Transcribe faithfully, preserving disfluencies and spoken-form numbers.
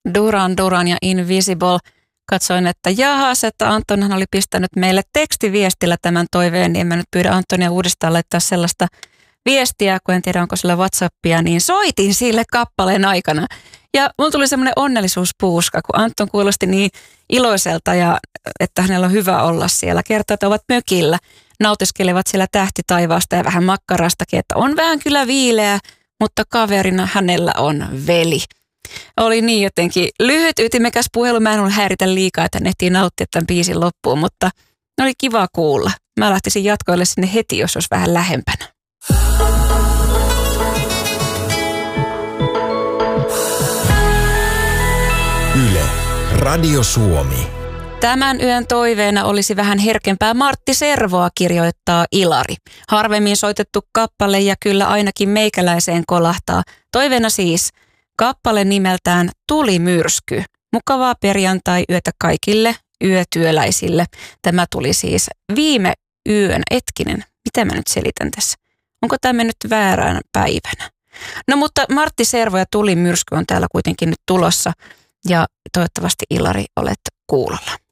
Duran Duran ja Invisible. Katsoin, että jahas, että Antonhan oli pistänyt meille tekstiviestillä tämän toiveen, niin en mä nyt pyydä Antonia uudestaan laittaa sellaista viestiä, kun en tiedä onko sillä WhatsAppia, niin soitin sille kappaleen aikana. Ja mulla tuli semmoinen onnellisuuspuuska, kun Anton kuulosti niin iloiselta ja että hänellä on hyvä olla siellä. Kertoo, että ovat mökillä, nautiskelevat siellä tähtitaivaasta ja vähän makkarastakin, että on vähän kyllä viileä, mutta kaverina hänellä on veli. Oli niin jotenkin lyhyt, ytimekäs puhelu. Mä en ollut häiritä liikaa, että hän ehtii nauttia tämän biisin loppuun, mutta oli kiva kuulla. Mä lähtisin jatkoille sinne heti, jos olisi vähän lähempänä. Yle, Radio Suomi. Tämän yön toiveena olisi vähän herkempää Martti Servoa, kirjoittaa Ilari. Harvemmin soitettu kappale ja kyllä ainakin meikäläiseen kolahtaa. Toiveena siis kappale nimeltään Tulimyrsky. Mukavaa perjantai-yötä kaikille yötyöläisille. Tämä tuli siis viime yön. Etkinen, mitä mä nyt selitän tässä? Onko tämä mennyt väärään päivänä? No mutta Martti Servo ja Tulimyrsky on täällä kuitenkin nyt tulossa ja toivottavasti Ilari olet kuulolla.